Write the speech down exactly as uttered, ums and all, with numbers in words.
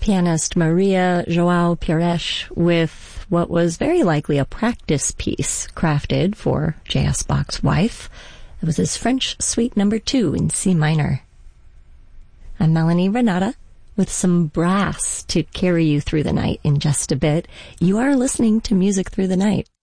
pianist Maria João Pires with what was very likely a practice piece crafted for J S. Bach's wife. It was his French Suite Number Two in C minor. I'm Melanie Renata with some brass to carry you through the night in just a bit. You are listening to Music Through the Night.